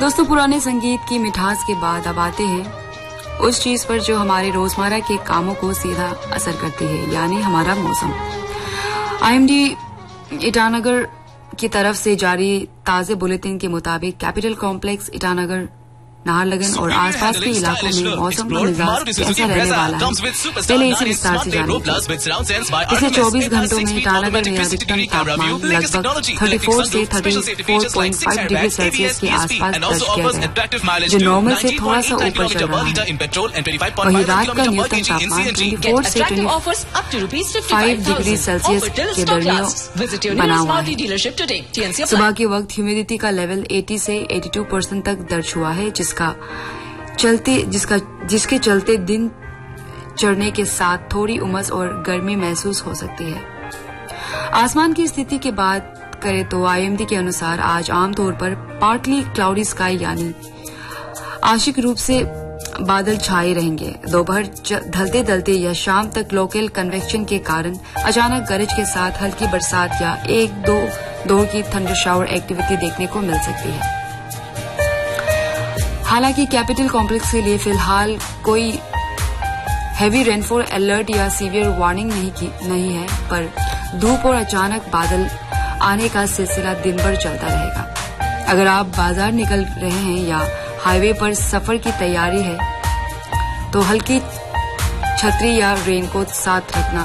दोस्तों, पुराने संगीत की मिठास के बाद अब आते हैं उस चीज पर जो हमारे रोजमर्रा के कामों को सीधा असर करती है, यानी हमारा मौसम। IMD ईटानगर की तरफ से जारी ताजे बुलेटिन के मुताबिक कैपिटल कॉम्प्लेक्स ईटानगर, नाहरलगन और आसपास के इलाकों में मौसम का मिजाज कैसा रहने वाला है, पहले इसी विस्तार से जानेंगे। पिछले 24 घंटों में ईटानगर में अधिकतम तापमान लगभग 34 से 34.5 डिग्री सेल्सियस के आसपास दर्ज किया गया, जो नॉर्मल से थोड़ा सा ऊपर चल रहा है। वहीं रात का न्यूनतम तापमान 24 से 25 डिग्री सेल्सियस के दरमियान बना हुआ है। सुबह के वक्त ह्यूमिडिटी का लेवल 80 से 82% तक दर्ज हुआ है, जिसके चलते दिन चढ़ने के साथ थोड़ी उमस और गर्मी महसूस हो सकती है। आसमान की स्थिति की बात करें तो IMD के अनुसार आज आमतौर पर पार्टली क्लाउडी स्काई यानी आंशिक रूप से बादल छाए रहेंगे। दोपहर ढलते ढलते या शाम तक लोकल कन्वेक्शन के कारण अचानक गरज के साथ हल्की बरसात या 1-2 दौर की थंडर शावर एक्टिविटी देखने को मिल सकती है। हालांकि कैपिटल कॉम्प्लेक्स के लिए फिलहाल कोई हैवी रेनफॉल अलर्ट या सीवियर वार्निंग नहीं है, पर धूप और अचानक बादल आने का सिलसिला दिन भर चलता रहेगा। अगर आप बाजार निकल रहे हैं या हाईवे पर सफर की तैयारी है तो हल्की छतरी या रेनकोट साथ रखना